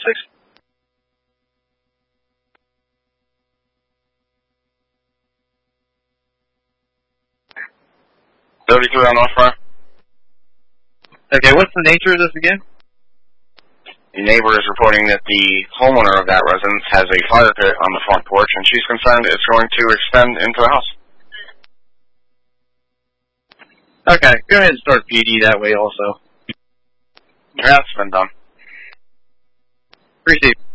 6. On North Front. Okay, what's the nature of this again? The neighbor is reporting that the homeowner of that residence has a fire pit on the front porch, and she's concerned it's going to extend into the house. Okay, go ahead and start PD that way also. That's been done. Appreciate it.